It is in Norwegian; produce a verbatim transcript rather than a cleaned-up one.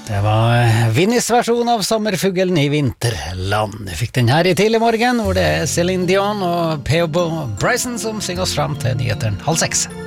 Det var Vinnies versjon av Sommerfuglen i vinterland. Vi fikk den her i tidlig morgen, hvor det er Celine Dion og Peabo Bryson som synger oss frem til nyheteren halv seks.